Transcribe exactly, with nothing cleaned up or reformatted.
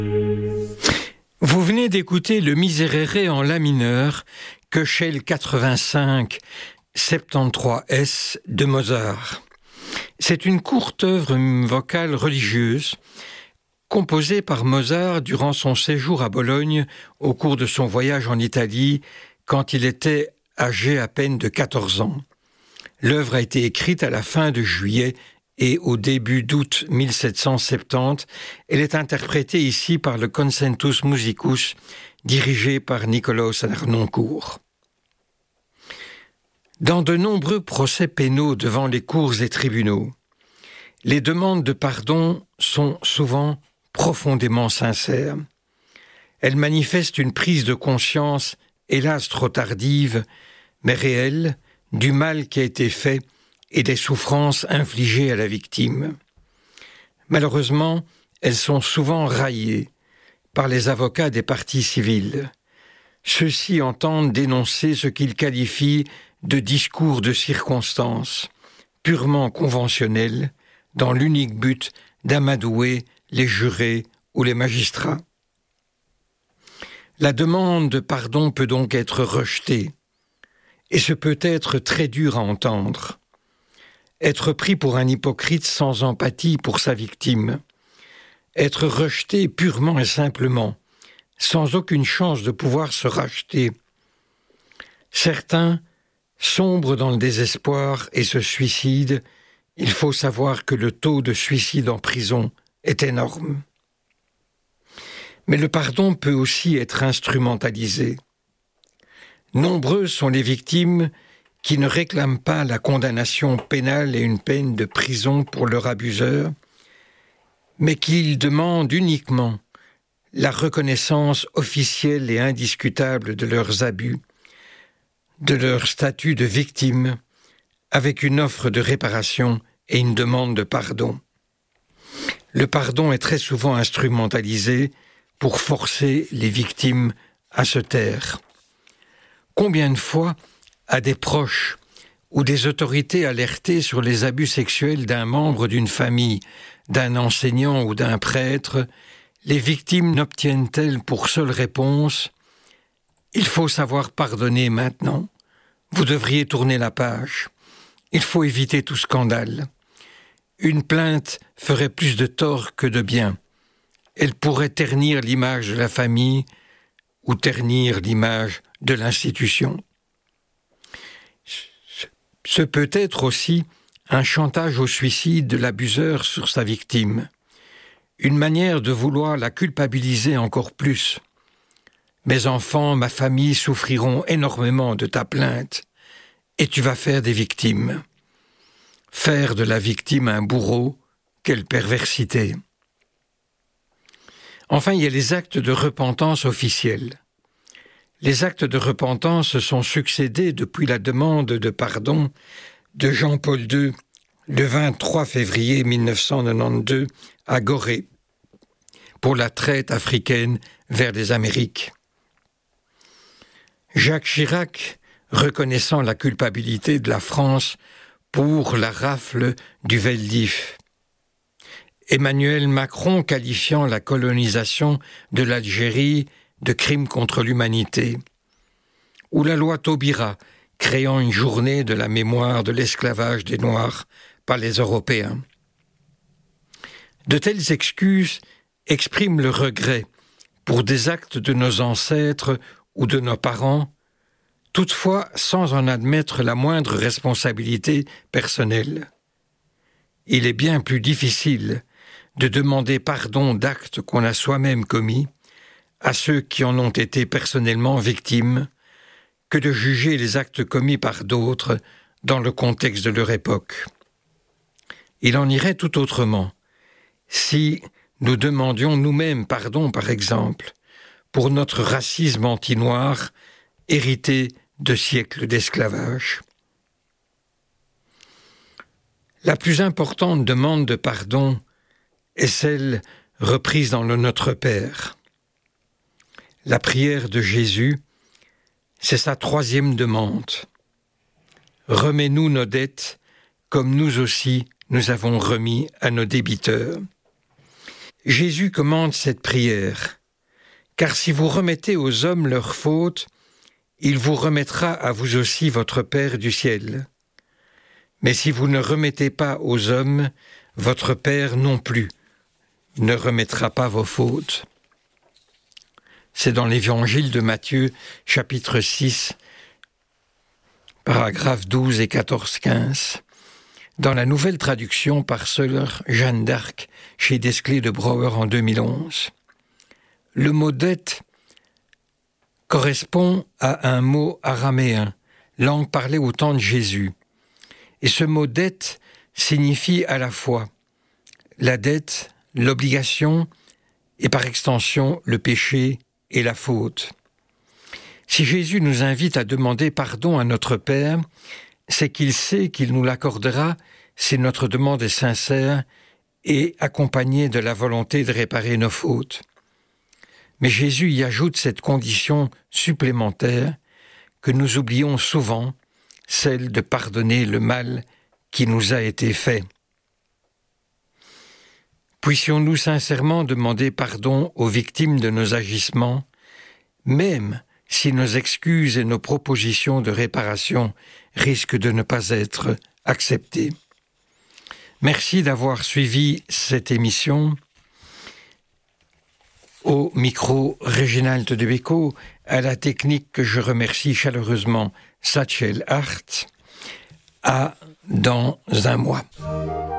Vous venez d'écouter le Miserere en La mineur, Köchel quatre-vingt-cinq soixante-treize S de Mozart. C'est une courte œuvre vocale religieuse composée par Mozart durant son séjour à Bologne au cours de son voyage en Italie quand il était âgé à peine de quatorze ans. L'œuvre a été écrite à la fin de juillet et au début d'août mille sept cent soixante-dix. Elle est interprétée ici par le Concentus Musicus, dirigé par Nikolaus Harnoncourt. Dans de nombreux procès pénaux devant les cours et tribunaux, les demandes de pardon sont souvent profondément sincères. Elles manifestent une prise de conscience, hélas trop tardive, mais réelle, du mal qui a été fait et des souffrances infligées à la victime. Malheureusement, elles sont souvent raillées par les avocats des parties civiles. Ceux-ci entendent dénoncer ce qu'ils qualifient de discours de circonstance, purement conventionnels, dans l'unique but d'amadouer les jurés ou les magistrats. La demande de pardon peut donc être rejetée, et ce peut être très dur à entendre. Être pris pour un hypocrite sans empathie pour sa victime, être rejeté purement et simplement, sans aucune chance de pouvoir se racheter. Certains sombrent dans le désespoir et se suicident. Il faut savoir que le taux de suicide en prison est énorme. Mais le pardon peut aussi être instrumentalisé. Nombreuses sont les victimes qui ne réclament pas la condamnation pénale et une peine de prison pour leur abuseur, mais qui demandent uniquement la reconnaissance officielle et indiscutable de leurs abus, de leur statut de victime, avec une offre de réparation et une demande de pardon. Le pardon est très souvent instrumentalisé pour forcer les victimes à se taire. Combien de fois à des proches ou des autorités alertées sur les abus sexuels d'un membre d'une famille, d'un enseignant ou d'un prêtre, les victimes n'obtiennent-elles pour seule réponse « Il faut savoir pardonner maintenant, vous devriez tourner la page, il faut éviter tout scandale. Une plainte ferait plus de tort que de bien, elle pourrait ternir l'image de la famille ou ternir l'image de l'institution. » Ce peut être aussi un chantage au suicide de l'abuseur sur sa victime, une manière de vouloir la culpabiliser encore plus. Mes enfants, ma famille souffriront énormément de ta plainte, et tu vas faire des victimes. Faire de la victime un bourreau, quelle perversité. Enfin, il y a les actes de repentance officiels. Les actes de repentance se sont succédés depuis la demande de pardon de Jean-Paul deux le vingt-trois février mille neuf cent quatre-vingt-douze à Gorée pour la traite africaine vers les Amériques. Jacques Chirac, reconnaissant la culpabilité de la France pour la rafle du Veldiv. Emmanuel Macron qualifiant la colonisation de l'Algérie de crime contre l'humanité, ou la loi Taubira créant une journée de la mémoire de l'esclavage des Noirs par les Européens. De telles excuses expriment le regret pour des actes de nos ancêtres ou de nos parents, toutefois sans en admettre la moindre responsabilité personnelle. Il est bien plus difficile de demander pardon d'actes qu'on a soi-même commis à ceux qui en ont été personnellement victimes, que de juger les actes commis par d'autres dans le contexte de leur époque. Il en irait tout autrement, si nous demandions nous-mêmes pardon, par exemple, pour notre racisme anti-noir hérité de siècles d'esclavage. La plus importante demande de pardon est celle reprise dans le Notre Père. La prière de Jésus, c'est sa troisième demande. Remets-nous nos dettes, comme nous aussi nous avons remis à nos débiteurs. Jésus commande cette prière. Car si vous remettez aux hommes leurs fautes, il vous remettra à vous aussi votre Père du ciel. Mais si vous ne remettez pas aux hommes, votre Père non plus ne remettra pas vos fautes. C'est dans l'Évangile de Matthieu, chapitre six, paragraphes douze et quatorze quinze. Dans la nouvelle traduction par sœur Jeanne d'Arc, chez Desclés de Brouwer en deux mille onze. Le mot « dette » correspond à un mot araméen, langue parlée au temps de Jésus. Et ce mot « dette » signifie à la fois la dette, l'obligation et par extension le péché et la faute. Si Jésus nous invite à demander pardon à notre Père, c'est qu'il sait qu'il nous l'accordera si notre demande est sincère et accompagnée de la volonté de réparer nos fautes. Mais Jésus y ajoute cette condition supplémentaire que nous oublions souvent, celle de pardonner le mal qui nous a été fait. Puissions-nous sincèrement demander pardon aux victimes de nos agissements, même si nos excuses et nos propositions de réparation risquent de ne pas être acceptées. Merci d'avoir suivi cette émission. Au micro, Réginald de Bécaud, à la technique que je remercie chaleureusement, Satchel Hart, à dans un mois.